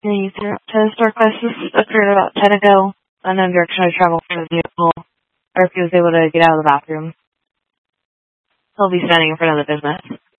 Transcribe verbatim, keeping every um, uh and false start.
The store crisis occurred about ten ago. Unknown direction of travel for the vehicle. Or if he was able to get out of the bathroom. He'll be standing in front of the business.